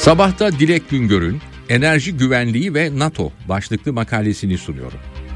Sabahta Dilek Güngör'ün Enerji Güvenliği ve NATO başlıklı makalesini sunuyorum.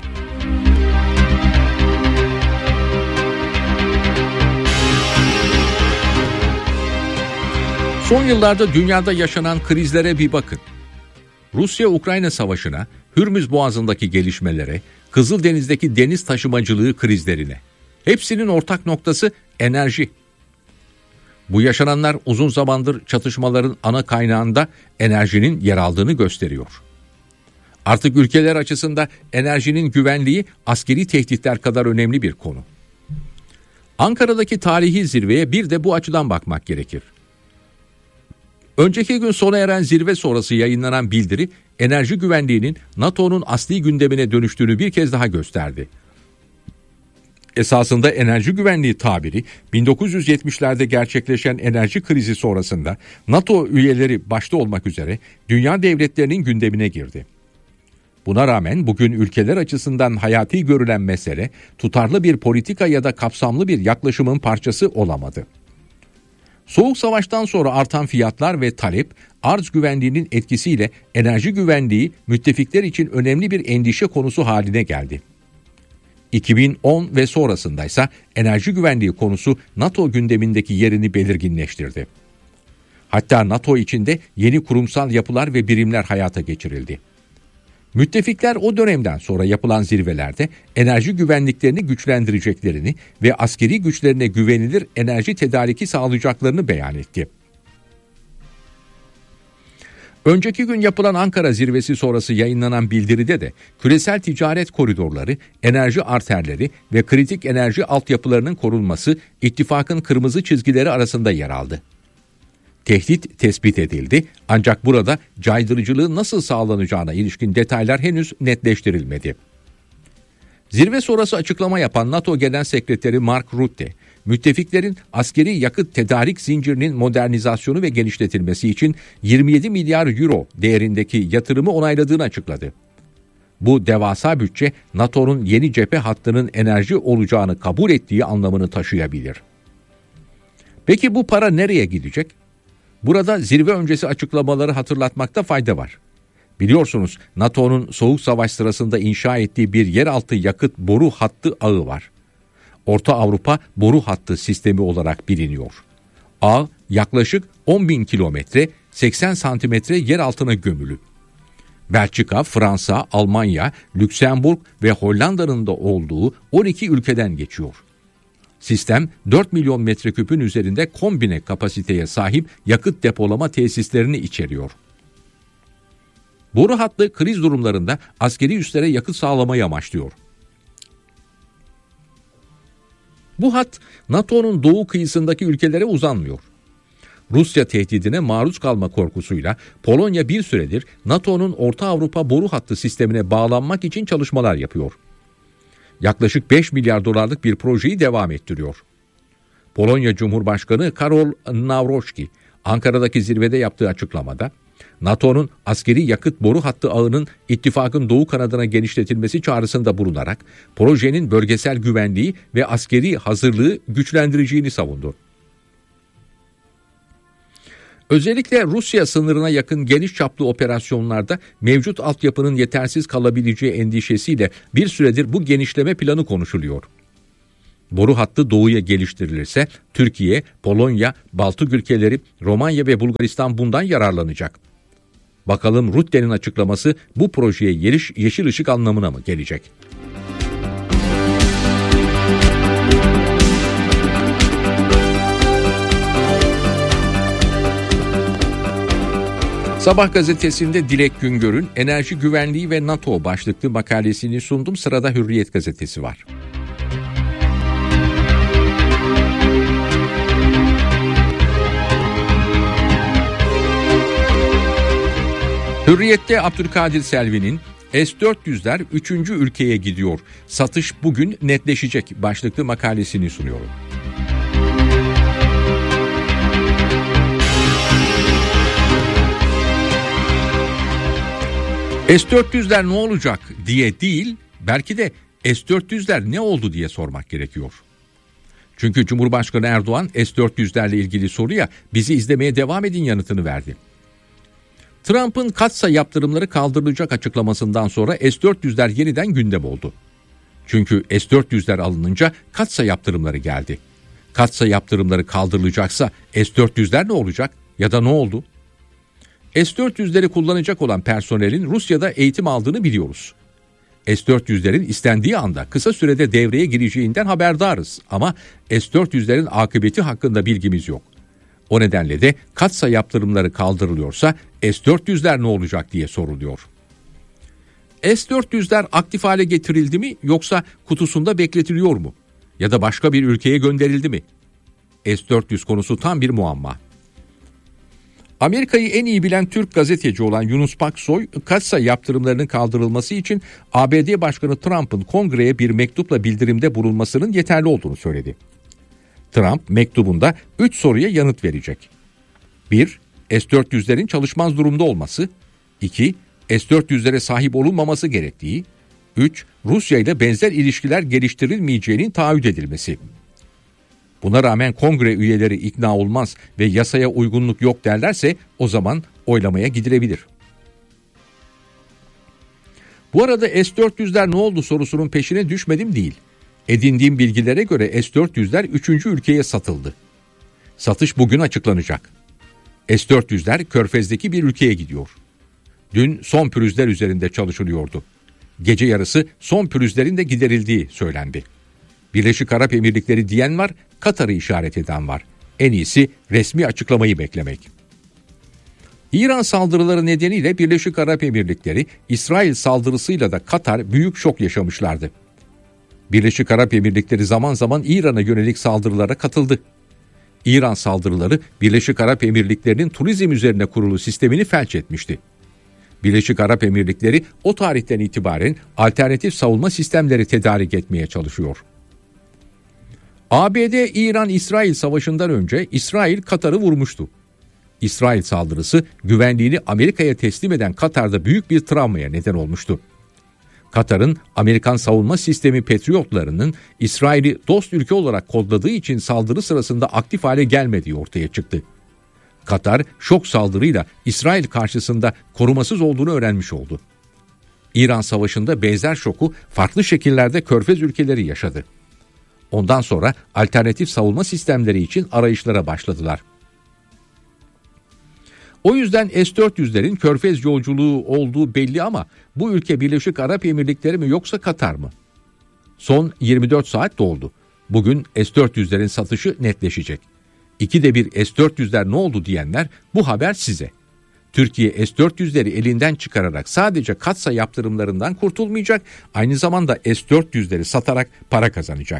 Son yıllarda dünyada yaşanan krizlere bir bakın. Rusya-Ukrayna savaşına, Hürmüz Boğazı'ndaki gelişmelere, Kızıldeniz'deki deniz taşımacılığı krizlerine. Hepsinin ortak noktası enerji. Bu yaşananlar uzun zamandır çatışmaların ana kaynağında enerjinin yer aldığını gösteriyor. Artık ülkeler açısından enerjinin güvenliği askeri tehditler kadar önemli bir konu. Ankara'daki tarihi zirveye bir de bu açıdan bakmak gerekir. Önceki gün sona eren zirve sonrası yayınlanan bildiri, enerji güvenliğinin NATO'nun asli gündemine dönüştüğünü bir kez daha gösterdi. Esasında enerji güvenliği tabiri 1970'lerde gerçekleşen enerji krizi sonrasında NATO üyeleri başta olmak üzere dünya devletlerinin gündemine girdi. Buna rağmen bugün ülkeler açısından hayati görülen mesele tutarlı bir politika ya da kapsamlı bir yaklaşımın parçası olamadı. Soğuk Savaş'tan sonra artan fiyatlar ve talep, arz güvenliğinin etkisiyle enerji güvenliği müttefikler için önemli bir endişe konusu haline geldi. 2010 ve sonrasındaysa enerji güvenliği konusu NATO gündemindeki yerini belirginleştirdi. Hatta NATO içinde yeni kurumsal yapılar ve birimler hayata geçirildi. Müttefikler o dönemden sonra yapılan zirvelerde enerji güvenliklerini güçlendireceklerini ve askeri güçlerine güvenilir enerji tedariki sağlayacaklarını beyan etti. Önceki gün yapılan Ankara zirvesi sonrası yayınlanan bildiride de küresel ticaret koridorları, enerji arterleri ve kritik enerji altyapılarının korunması ittifakın kırmızı çizgileri arasında yer aldı. Tehdit tespit edildi ancak burada caydırıcılığın nasıl sağlanacağına ilişkin detaylar henüz netleştirilmedi. Zirve sonrası açıklama yapan NATO Genel Sekreteri Mark Rutte, müttefiklerin askeri yakıt tedarik zincirinin modernizasyonu ve genişletilmesi için 27 milyar euro değerindeki yatırımı onayladığını açıkladı. Bu devasa bütçe NATO'nun yeni cephe hattının enerji olacağını kabul ettiği anlamını taşıyabilir. Peki bu para nereye gidecek? Burada zirve öncesi açıklamaları hatırlatmakta fayda var. Biliyorsunuz NATO'nun Soğuk Savaş sırasında inşa ettiği bir yeraltı yakıt boru hattı ağı var. Orta Avrupa boru hattı sistemi olarak biliniyor. Ağ yaklaşık 10.000 kilometre, 80 santimetre yer altına gömülü. Belçika, Fransa, Almanya, Lüksemburg ve Hollanda'nın da olduğu 12 ülkeden geçiyor. Sistem 4 milyon metreküpün üzerinde kombine kapasiteye sahip yakıt depolama tesislerini içeriyor. Boru hattı kriz durumlarında askeri üslere yakıt sağlamayı amaçlıyor. Bu hat NATO'nun doğu kıyısındaki ülkelere uzanmıyor. Rusya tehdidine maruz kalma korkusuyla Polonya bir süredir NATO'nun Orta Avrupa boru hattı sistemine bağlanmak için çalışmalar yapıyor. Yaklaşık 5 milyar dolarlık bir projeyi devam ettiriyor. Polonya Cumhurbaşkanı Karol Nawrocki, Ankara'daki zirvede yaptığı açıklamada, NATO'nun askeri yakıt boru hattı ağının ittifakın doğu kanadına genişletilmesi çağrısında bulunarak projenin bölgesel güvenliği ve askeri hazırlığı güçlendireceğini savundu. Özellikle Rusya sınırına yakın geniş çaplı operasyonlarda mevcut altyapının yetersiz kalabileceği endişesiyle bir süredir bu genişleme planı konuşuluyor. Boru hattı doğuya geliştirilirse Türkiye, Polonya, Baltık ülkeleri, Romanya ve Bulgaristan bundan yararlanacak. Bakalım Rutte'nin açıklaması bu projeye yeşil ışık anlamına mı gelecek? Sabah gazetesinde Dilek Güngör'ün Enerji Güvenliği ve NATO başlıklı makalesini sundum. Sırada Hürriyet gazetesi var. Hürriyet'te Abdülkadir Selvi'nin S-400'ler 3. ülkeye gidiyor. Satış bugün netleşecek başlıklı makalesini sunuyorum. S-400'ler ne olacak diye değil, belki de S-400'ler ne oldu diye sormak gerekiyor. Çünkü Cumhurbaşkanı Erdoğan S-400'lerle ilgili soruya bizi izlemeye devam edin yanıtını verdi. Trump'ın katsa yaptırımları kaldırılacak açıklamasından sonra S-400'ler yeniden gündem oldu. Çünkü S-400'ler alınınca katsa yaptırımları geldi. Katsa yaptırımları kaldırılacaksa S-400'ler ne olacak ya da ne oldu? S-400'leri kullanacak olan personelin Rusya'da eğitim aldığını biliyoruz. S-400'lerin istendiği anda kısa sürede devreye gireceğinden haberdarız ama S-400'lerin akıbeti hakkında bilgimiz yok. O nedenle de katsa yaptırımları kaldırılıyorsa S-400'ler ne olacak diye soruluyor. S-400'ler aktif hale getirildi mi yoksa kutusunda bekletiliyor mu? Ya da başka bir ülkeye gönderildi mi? S-400 konusu tam bir muamma. Amerika'yı en iyi bilen Türk gazeteci olan Yunus Paksoy, katsa yaptırımlarının kaldırılması için ABD Başkanı Trump'ın Kongreye bir mektupla bildirimde bulunmasının yeterli olduğunu söyledi. Trump mektubunda 3 soruya yanıt verecek. 1. S-400'lerin çalışmaz durumda olması. 2. S-400'lere sahip olunmaması gerektiği. 3. Rusya ile benzer ilişkiler geliştirilmeyeceğinin taahhüt edilmesi. Buna rağmen kongre üyeleri ikna olmaz ve yasaya uygunluk yok derlerse o zaman oylamaya gidilebilir. Bu arada S-400'ler ne oldu sorusunun peşine düşmedim değil. Edindiğim bilgilere göre S-400'ler 3. ülkeye satıldı. Satış bugün açıklanacak. S-400'ler Körfez'deki bir ülkeye gidiyor. Dün son pürüzler üzerinde çalışılıyordu. Gece yarısı son pürüzlerin de giderildiği söylendi. Birleşik Arap Emirlikleri diyen var, Katar'ı işaret eden var. En iyisi resmi açıklamayı beklemek. İran saldırıları nedeniyle Birleşik Arap Emirlikleri, İsrail saldırısıyla da Katar büyük şok yaşamışlardı. Birleşik Arap Emirlikleri zaman zaman İran'a yönelik saldırılara katıldı. İran saldırıları Birleşik Arap Emirlikleri'nin turizm üzerine kurulu sistemini felç etmişti. Birleşik Arap Emirlikleri o tarihten itibaren alternatif savunma sistemleri tedarik etmeye çalışıyor. ABD-İran-İsrail savaşından önce İsrail Katar'ı vurmuştu. İsrail saldırısı güvenliğini Amerika'ya teslim eden Katar'da büyük bir travmaya neden olmuştu. Katar'ın Amerikan savunma sistemi Patriotlarının İsrail'i dost ülke olarak kodladığı için saldırı sırasında aktif hale gelmediği ortaya çıktı. Katar şok saldırıyla İsrail karşısında korumasız olduğunu öğrenmiş oldu. İran Savaşı'nda benzer şoku farklı şekillerde Körfez ülkeleri yaşadı. Ondan sonra alternatif savunma sistemleri için arayışlara başladılar. O yüzden S-400'lerin Körfez yolculuğu olduğu belli ama bu ülke Birleşik Arap Emirlikleri mi yoksa Katar mı? Son 24 saat doldu. Bugün S-400'lerin satışı netleşecek. İkide bir S-400'ler ne oldu diyenler bu haber size. Türkiye S-400'leri elinden çıkararak sadece katsa yaptırımlarından kurtulmayacak, aynı zamanda S-400'leri satarak para kazanacak.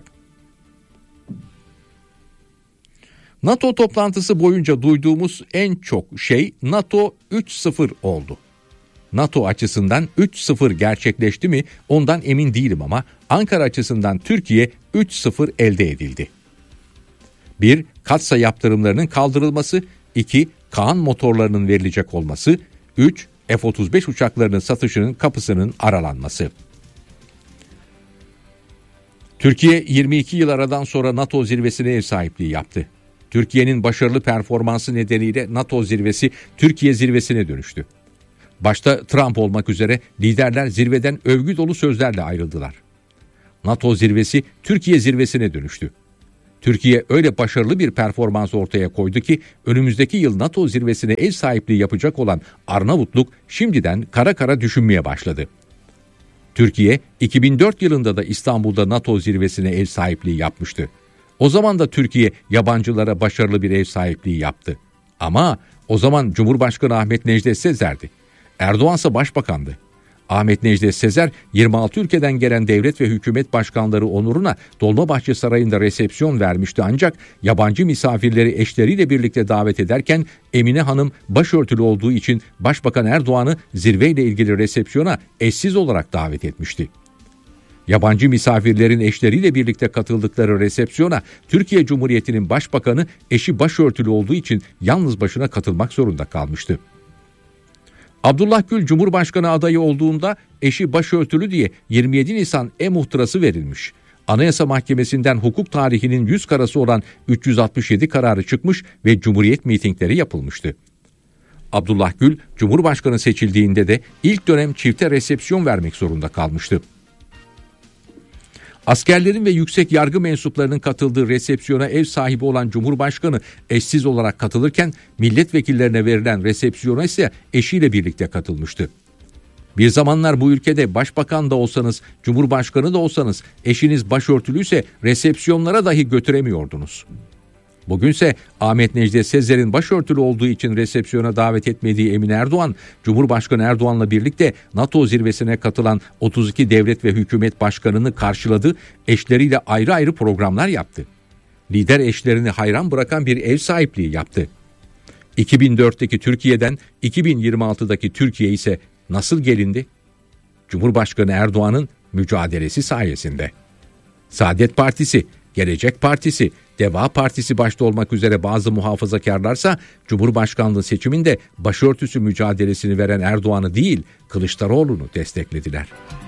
NATO toplantısı boyunca duyduğumuz en çok şey NATO 3.0 oldu. NATO açısından 3.0 gerçekleşti mi ondan emin değilim ama Ankara açısından Türkiye 3.0 elde edildi. 1. Katsa yaptırımlarının kaldırılması. 2. Kaan motorlarının verilecek olması. 3. F-35 uçaklarının satışının kapısının aralanması. Türkiye 22 yıl aradan sonra NATO zirvesine ev sahipliği yaptı. Türkiye'nin başarılı performansı nedeniyle NATO zirvesi Türkiye zirvesine dönüştü. Başta Trump olmak üzere liderler zirveden övgü dolu sözlerle ayrıldılar. NATO zirvesi Türkiye zirvesine dönüştü. Türkiye öyle başarılı bir performans ortaya koydu ki önümüzdeki yıl NATO zirvesine ev sahipliği yapacak olan Arnavutluk şimdiden kara kara düşünmeye başladı. Türkiye 2004 yılında da İstanbul'da NATO zirvesine ev sahipliği yapmıştı. O zaman da Türkiye yabancılara başarılı bir ev sahipliği yaptı. Ama o zaman Cumhurbaşkanı Ahmet Necdet Sezer'di. Erdoğan ise başbakandı. Ahmet Necdet Sezer 26 ülkeden gelen devlet ve hükümet başkanları onuruna Dolmabahçe Sarayı'nda resepsiyon vermişti ancak yabancı misafirleri eşleriyle birlikte davet ederken Emine Hanım başörtülü olduğu için Başbakan Erdoğan'ı zirveyle ilgili resepsiyona eşsiz olarak davet etmişti. Yabancı misafirlerin eşleriyle birlikte katıldıkları resepsiyona Türkiye Cumhuriyeti'nin başbakanı eşi başörtülü olduğu için yalnız başına katılmak zorunda kalmıştı. Abdullah Gül Cumhurbaşkanı adayı olduğunda eşi başörtülü diye 27 Nisan e-muhtırası verilmiş. Anayasa Mahkemesi'nden hukuk tarihinin 100 karası olan 367 kararı çıkmış ve Cumhuriyet mitingleri yapılmıştı. Abdullah Gül, Cumhurbaşkanı seçildiğinde de ilk dönem çifte resepsiyon vermek zorunda kalmıştı. Askerlerin ve yüksek yargı mensuplarının katıldığı resepsiyona ev sahibi olan Cumhurbaşkanı eşsiz olarak katılırken milletvekillerine verilen resepsiyona ise eşiyle birlikte katılmıştı. Bir zamanlar bu ülkede başbakan da olsanız, cumhurbaşkanı da olsanız, eşiniz başörtülüyse resepsiyonlara dahi götüremiyordunuz. Bugünse Ahmet Necdet Sezer'in başörtülü olduğu için resepsiyona davet etmediği Emin Erdoğan, Cumhurbaşkanı Erdoğan'la birlikte NATO zirvesine katılan 32 devlet ve hükümet başkanını karşıladı, eşleriyle ayrı ayrı programlar yaptı. Lider eşlerini hayran bırakan bir ev sahipliği yaptı. 2004'teki Türkiye'den 2026'daki Türkiye ise nasıl gelindi? Cumhurbaşkanı Erdoğan'ın mücadelesi sayesinde. Saadet Partisi, Gelecek Partisi, Deva Partisi başta olmak üzere bazı muhafazakarlarsa Cumhurbaşkanlığı seçiminde başörtüsü mücadelesini veren Erdoğan'ı değil, Kılıçdaroğlu'nu desteklediler.